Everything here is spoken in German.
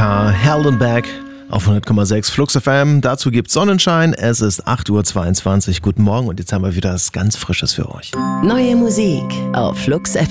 Jessica Haldenberg auf 100,6 Flux FM. Dazu gibt's Sonnenschein. Es ist 8:22 Uhr. Guten Morgen und jetzt haben wir wieder was ganz Frisches für euch. Neue Musik auf Flux FM.